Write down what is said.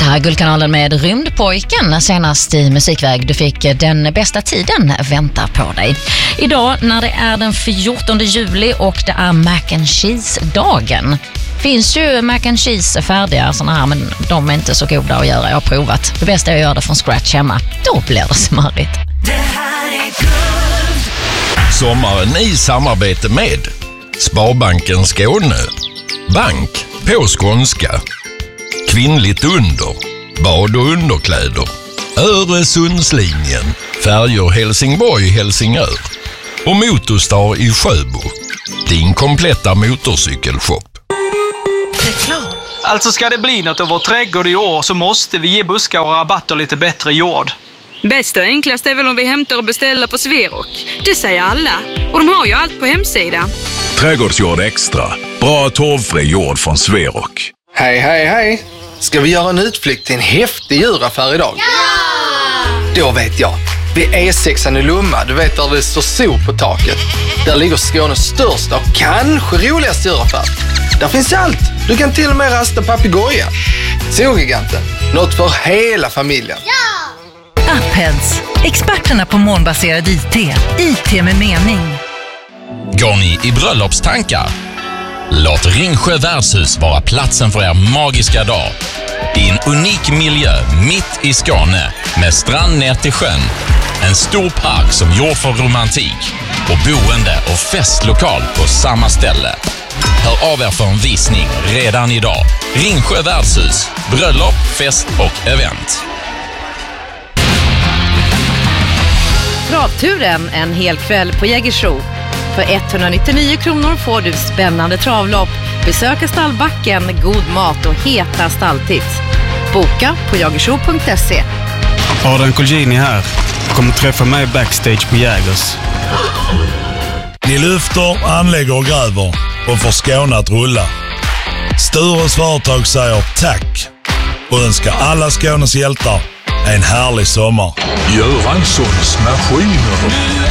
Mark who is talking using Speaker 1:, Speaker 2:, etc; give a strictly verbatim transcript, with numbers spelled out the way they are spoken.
Speaker 1: Här är Guldkanalen med Rymdpojken, senast i musikväg. Du fick Den bästa tiden vänta på dig. Idag när det är den fjortonde juli och det är mac and cheese-dagen. Finns ju mac and cheese färdiga såna här, men de är inte så goda att göra. Jag har provat. Det bästa är att göra det från scratch hemma. Då blir det smarrigt.
Speaker 2: Det här är guld.
Speaker 3: Sommaren i samarbete med Sparbanken Skåne. Bank på skånska. Kvinnligt under. Bad- och underkläder. Öresundslinjen. Färjor Helsingborg-Helsingör. Och Motorstar i Sjöbo. Din kompletta motorcykelshop.
Speaker 4: Alltså ska det bli något av vår trädgård i år så måste vi ge buskar och rabatter lite bättre jord.
Speaker 5: Bäst och enklast är väl om vi hämtar och beställer på Sverok. Det säger alla. Och de har ju allt på hemsidan.
Speaker 6: Trädgårdsjord extra. Bra torvfri jord från Sverok.
Speaker 7: Hej, hej, hej. Ska vi göra en utflykt till en häftig djuraffär idag? Ja! Då vet jag. Vid E sexan i Lomma, du vet där det står sol på taket. Där ligger Skånes största och kanske roligaste djuraffär. Där finns allt. Du kan till och med rasta papegoja. Zogiganten. Något för hela familjen.
Speaker 2: Ja! Upheads. Experterna på molnbaserad I T. I T med mening.
Speaker 8: Går ni i bröllopstankar? Låt Ringsjö värdshus vara platsen för er magiska dag. I en unik miljö mitt i Skåne med strand ner till sjön. En stor park som gjord för romantik och boende och festlokal på samma ställe. Hör av er för en visning redan idag. Ringsjö värdshus, bröllop, fest och event.
Speaker 9: Travturen en hel kväll på Jägersro. För etthundranittionio kronor får du spännande travlopp, besöka stallbacken, god mat och heta stalltips. Boka på jagersro punkt se.
Speaker 10: Adrian Colgjini här. Kommer träffa mig backstage på Jägers.
Speaker 11: Ni lyfter, anlägger och gräver och får Skåne att rulla. Stures företag säger tack och önskar alla Skånes hjältar en härlig sommar.
Speaker 6: Göranssons maskiner.